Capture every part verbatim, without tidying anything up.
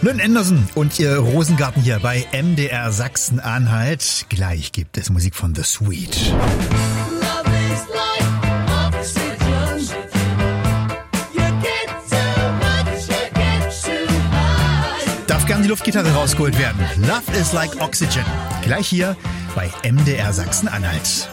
Lynn Anderson und ihr Rosengarten hier bei M D R Sachsen-Anhalt. Gleich gibt es Musik von The Sweet. Darf gern die Luftgitarre rausgeholt werden. Love is like oxygen. Gleich hier bei M D R Sachsen-Anhalt.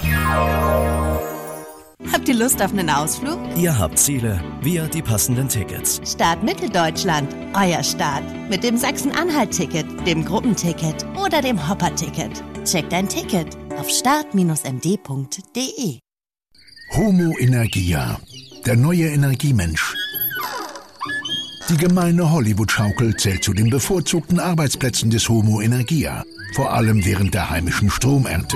Habt ihr Lust auf einen Ausflug? Ihr habt Ziele, wir die passenden Tickets. Start Mitteldeutschland, euer Start. Mit dem Sachsen-Anhalt-Ticket, dem Gruppenticket oder dem Hopper-Ticket. Checkt ein Ticket auf start Bindestrich m d punkt d e. Homo Energia, der neue Energiemensch. Die gemeine Hollywood-Schaukel zählt zu den bevorzugten Arbeitsplätzen des Homo Energia, vor allem während der heimischen Stromernte.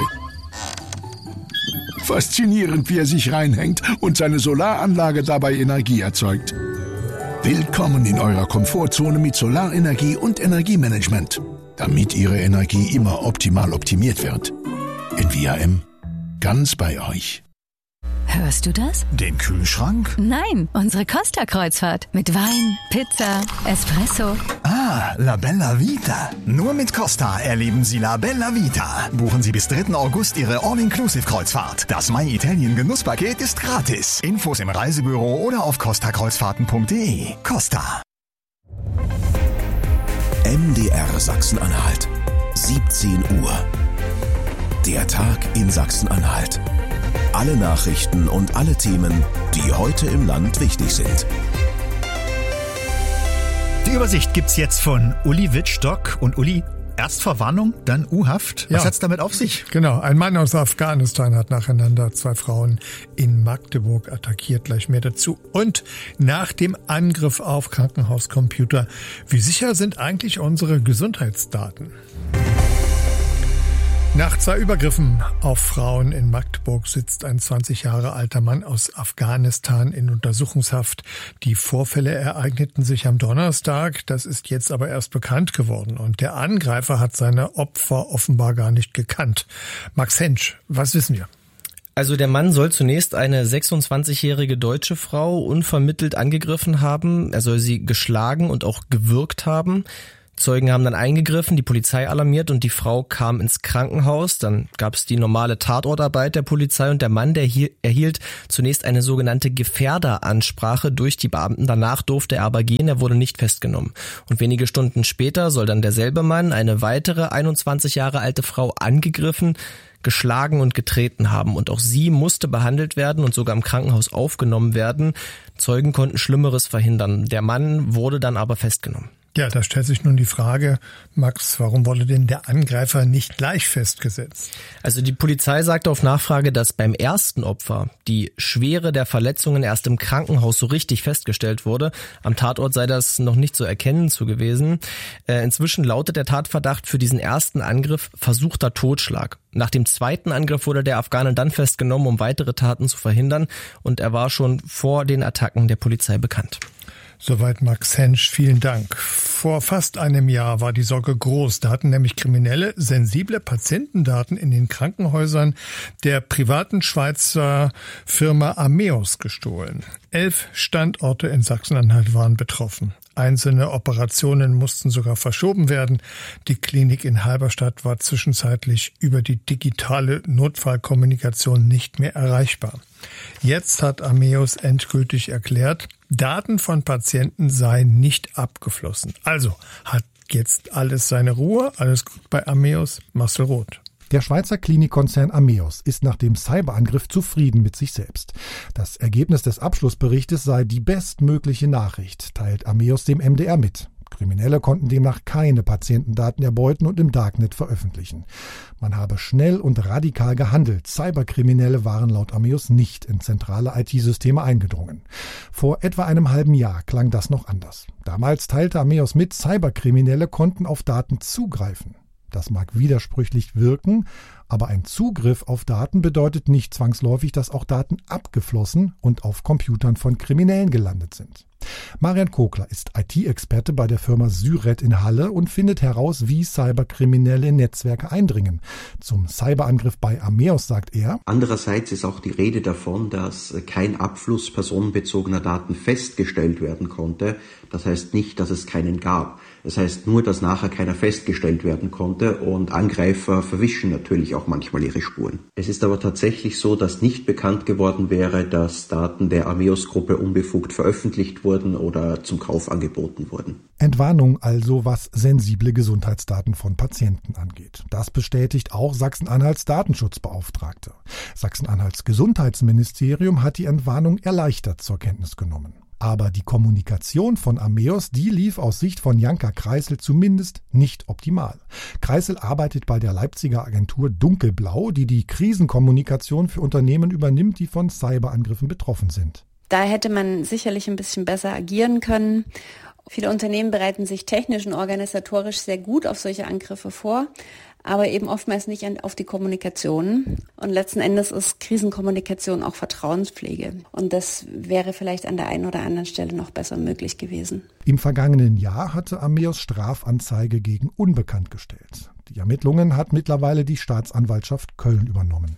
Faszinierend, wie er sich reinhängt und seine Solaranlage dabei Energie erzeugt. Willkommen in eurer Komfortzone mit Solarenergie und Energiemanagement, damit Ihre Energie immer optimal optimiert wird. In V R M, ganz bei euch. Hörst du das? Den Kühlschrank? Nein, unsere Costa-Kreuzfahrt. Mit Wein, Pizza, Espresso. Ah, La Bella Vita. Nur mit Costa erleben Sie La Bella Vita. Buchen Sie bis dritten August Ihre All-Inclusive-Kreuzfahrt. Das My Italien Genusspaket ist gratis. Infos im Reisebüro oder auf costa kreuzfahrten punkt d e. Costa. M D R Sachsen-Anhalt. siebzehn Uhr. Der Tag in Sachsen-Anhalt. Alle Nachrichten und alle Themen, die heute im Land wichtig sind. Die Übersicht gibt's jetzt von Uli Wittstock. Und Uli, erst Verwarnung, dann U-Haft. Was ja. hat's damit auf sich? Genau, ein Mann aus Afghanistan hat nacheinander zwei Frauen in Magdeburg attackiert. Gleich mehr dazu. Und nach dem Angriff auf Krankenhauscomputer, wie sicher sind eigentlich unsere Gesundheitsdaten? Nach zwei Übergriffen auf Frauen in Magdeburg sitzt ein zwanzig Jahre alter Mann aus Afghanistan in Untersuchungshaft. Die Vorfälle ereigneten sich am Donnerstag, das ist jetzt aber erst bekannt geworden. Und der Angreifer hat seine Opfer offenbar gar nicht gekannt. Max Hensch, was wissen wir? Also der Mann soll zunächst eine sechsundzwanzigjährige deutsche Frau unvermittelt angegriffen haben. Er soll sie geschlagen und auch gewürgt haben. Zeugen haben dann eingegriffen, die Polizei alarmiert und die Frau kam ins Krankenhaus. Dann gab es die normale Tatortarbeit der Polizei und der Mann, der hier erhielt zunächst eine sogenannte Gefährderansprache durch die Beamten. Danach durfte er aber gehen, er wurde nicht festgenommen. Und wenige Stunden später soll dann derselbe Mann eine weitere einundzwanzig Jahre alte Frau angegriffen, geschlagen und getreten haben. Und auch sie musste behandelt werden und sogar im Krankenhaus aufgenommen werden. Zeugen konnten Schlimmeres verhindern. Der Mann wurde dann aber festgenommen. Ja, da stellt sich nun die Frage, Max, warum wurde denn der Angreifer nicht gleich festgesetzt? Also die Polizei sagte auf Nachfrage, dass beim ersten Opfer die Schwere der Verletzungen erst im Krankenhaus so richtig festgestellt wurde. Am Tatort sei das noch nicht so erkennen zu gewesen. Äh, inzwischen lautet der Tatverdacht für diesen ersten Angriff versuchter Totschlag. Nach dem zweiten Angriff wurde der Afghane dann festgenommen, um weitere Taten zu verhindern. Und er war schon vor den Attacken der Polizei bekannt. Soweit Max Hensch, vielen Dank. Vor fast einem Jahr war die Sorge groß. Da hatten nämlich Kriminelle sensible Patientendaten in den Krankenhäusern der privaten Schweizer Firma Ameos gestohlen. Elf Standorte in Sachsen-Anhalt waren betroffen. Einzelne Operationen mussten sogar verschoben werden. Die Klinik in Halberstadt war zwischenzeitlich über die digitale Notfallkommunikation nicht mehr erreichbar. Jetzt hat Ameos endgültig erklärt, Daten von Patienten seien nicht abgeflossen. Also hat jetzt alles seine Ruhe, alles gut bei Ameos. Marcel Roth. Der Schweizer Klinikkonzern Ameos ist nach dem Cyberangriff zufrieden mit sich selbst. Das Ergebnis des Abschlussberichtes sei die bestmögliche Nachricht, teilt Ameos dem M D R mit. Kriminelle konnten demnach keine Patientendaten erbeuten und im Darknet veröffentlichen. Man habe schnell und radikal gehandelt. Cyberkriminelle waren laut Ameos nicht in zentrale I T-Systeme eingedrungen. Vor etwa einem halben Jahr klang das noch anders. Damals teilte Ameos mit, Cyberkriminelle konnten auf Daten zugreifen. Das mag widersprüchlich wirken, Aber ein Zugriff auf Daten bedeutet nicht zwangsläufig, dass auch Daten abgeflossen und auf Computern von Kriminellen gelandet sind. Marian Kogler ist I T-Experte bei der Firma Syret in Halle und findet heraus, wie Cyberkriminelle in Netzwerke eindringen. Zum Cyberangriff bei Ameos sagt er: Andererseits ist auch die Rede davon, dass kein Abfluss personenbezogener Daten festgestellt werden konnte. Das heißt nicht, dass es keinen gab. Das heißt nur, dass nachher keiner festgestellt werden konnte, und Angreifer verwischen natürlich auch manchmal ihre Spuren. Es ist aber tatsächlich so, dass nicht bekannt geworden wäre, dass Daten der Ameos-Gruppe unbefugt veröffentlicht wurden oder zum Kauf angeboten wurden. Entwarnung also, was sensible Gesundheitsdaten von Patienten angeht. Das bestätigt auch Sachsen-Anhalts Datenschutzbeauftragte. Sachsen-Anhalts Gesundheitsministerium hat die Entwarnung erleichtert zur Kenntnis genommen. Aber die Kommunikation von Ameos, die lief aus Sicht von Janka Kreisel zumindest nicht optimal. Kreisel arbeitet bei der Leipziger Agentur Dunkelblau, die die Krisenkommunikation für Unternehmen übernimmt, die von Cyberangriffen betroffen sind. Da hätte man sicherlich ein bisschen besser agieren können. Viele Unternehmen bereiten sich technisch und organisatorisch sehr gut auf solche Angriffe vor, aber eben oftmals nicht auf die Kommunikation. Und letzten Endes ist Krisenkommunikation auch Vertrauenspflege. Und das wäre vielleicht an der einen oder anderen Stelle noch besser möglich gewesen. Im vergangenen Jahr hatte Ameos Strafanzeige gegen Unbekannt gestellt. Die Ermittlungen hat mittlerweile die Staatsanwaltschaft Köln übernommen.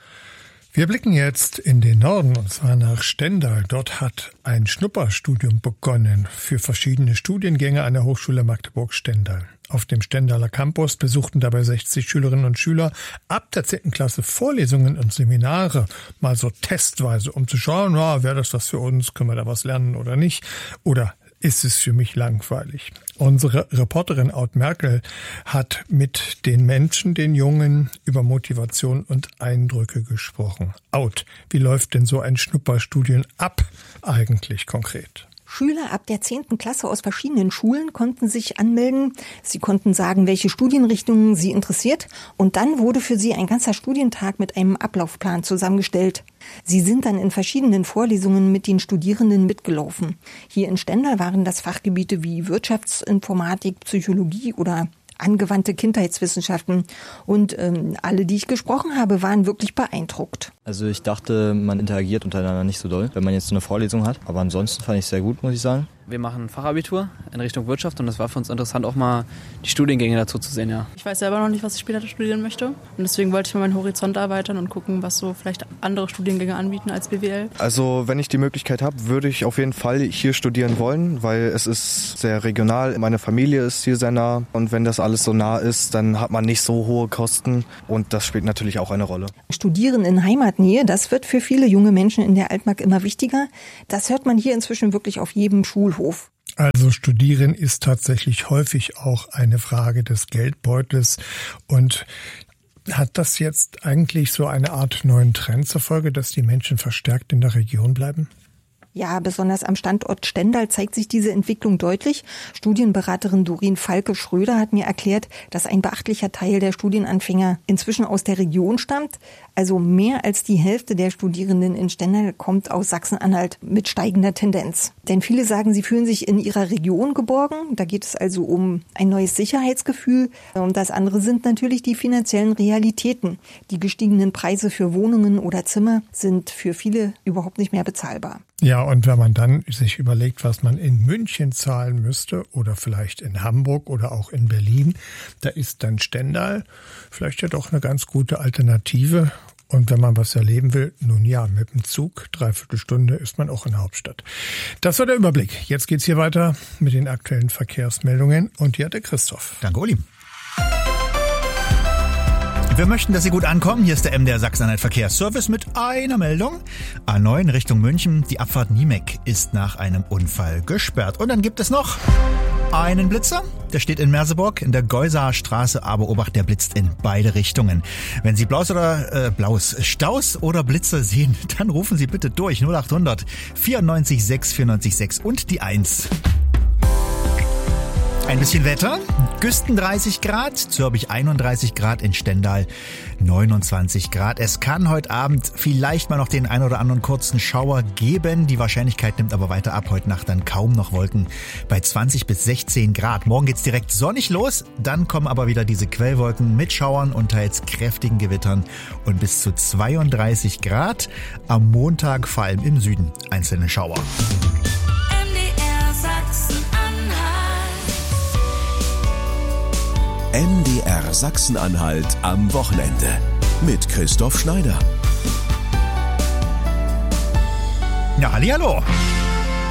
Wir blicken jetzt in den Norden, und zwar nach Stendal. Dort hat ein Schnupperstudium begonnen für verschiedene Studiengänge an der Hochschule Magdeburg-Stendal. Auf dem Stendaler Campus besuchten dabei sechzig Schülerinnen und Schüler ab der zehnten Klasse Vorlesungen und Seminare, mal so testweise, um zu schauen, na, wäre das was für uns, können wir da was lernen oder nicht, oder ist es für mich langweilig. Unsere Reporterin Aud Merkel hat mit den Menschen, den Jungen, über Motivation und Eindrücke gesprochen. Aud, wie läuft denn so ein Schnupperstudium ab eigentlich konkret? Schüler ab der zehnten Klasse aus verschiedenen Schulen konnten sich anmelden. Sie konnten sagen, welche Studienrichtungen sie interessiert. Und dann wurde für sie ein ganzer Studientag mit einem Ablaufplan zusammengestellt. Sie sind dann in verschiedenen Vorlesungen mit den Studierenden mitgelaufen. Hier in Stendal waren das Fachgebiete wie Wirtschaftsinformatik, Psychologie oder angewandte Kindheitswissenschaften. Und ähm, alle, die ich gesprochen habe, waren wirklich beeindruckt. Also ich dachte, man interagiert untereinander nicht so doll, wenn man jetzt so eine Vorlesung hat. Aber ansonsten fand ich es sehr gut, muss ich sagen. Wir machen Fachabitur in Richtung Wirtschaft und das war für uns interessant, auch mal die Studiengänge dazu zu sehen, ja. Ich weiß selber noch nicht, was ich später studieren möchte. Und deswegen wollte ich mal meinen Horizont erweitern und gucken, was so vielleicht andere Studiengänge anbieten als B W L. Also wenn ich die Möglichkeit habe, würde ich auf jeden Fall hier studieren wollen, weil es ist sehr regional. Meine Familie ist hier sehr nah und wenn das alles so nah ist, dann hat man nicht so hohe Kosten und das spielt natürlich auch eine Rolle. Studieren in Heimatnähe, das wird für viele junge Menschen in der Altmark immer wichtiger. Das hört man hier inzwischen wirklich auf jedem Schulhof. Also Studieren ist tatsächlich häufig auch eine Frage des Geldbeutels. Und hat das jetzt eigentlich so eine Art neuen Trend zur Folge, dass die Menschen verstärkt in der Region bleiben? Ja, besonders am Standort Stendal zeigt sich diese Entwicklung deutlich. Studienberaterin Doreen Falke-Schröder hat mir erklärt, dass ein beachtlicher Teil der Studienanfänger inzwischen aus der Region stammt. Also mehr als die Hälfte der Studierenden in Stendal kommt aus Sachsen-Anhalt mit steigender Tendenz. Denn viele sagen, sie fühlen sich in ihrer Region geborgen. Da geht es also um ein neues Sicherheitsgefühl. Und das andere sind natürlich die finanziellen Realitäten. Die gestiegenen Preise für Wohnungen oder Zimmer sind für viele überhaupt nicht mehr bezahlbar. Ja, und wenn man dann sich überlegt, was man in München zahlen müsste oder vielleicht in Hamburg oder auch in Berlin, da ist dann Stendal vielleicht ja doch eine ganz gute Alternative. Und wenn man was erleben will, nun ja, mit dem Zug, dreiviertel Stunde ist man auch in der Hauptstadt. Das war der Überblick. Jetzt geht's hier weiter mit den aktuellen Verkehrsmeldungen. Und hier hat der Christoph. Danke, Uli. Wir möchten, dass Sie gut ankommen. Hier ist der M D R Sachsen-Anhalt Verkehrsservice mit einer Meldung. A neun Richtung München. Die Abfahrt Niemek ist nach einem Unfall gesperrt. Und dann gibt es noch einen Blitzer. Der steht in Merseburg in der Geusaer Straße. Aber Obacht, der blitzt in beide Richtungen. Wenn Sie Blaus oder äh, Blaus, Staus oder Blitzer sehen, dann rufen Sie bitte durch null acht hundert vierundneunzig sechs vierundneunzig sechs und die eins. Ein bisschen Wetter. Güsten dreißig Grad, Zürbich einunddreißig Grad, in Stendal neunundzwanzig Grad. Es kann heute Abend vielleicht mal noch den ein oder anderen kurzen Schauer geben. Die Wahrscheinlichkeit nimmt aber weiter ab. Heute Nacht dann kaum noch Wolken bei zwanzig bis sechzehn Grad. Morgen geht's direkt sonnig los. Dann kommen aber wieder diese Quellwolken mit Schauern und teils kräftigen Gewittern und bis zu zweiunddreißig Grad. Am Montag vor allem im Süden einzelne Schauer. M D R Sachsen-Anhalt am Wochenende mit Christoph Schneider. Ja, hallihallo.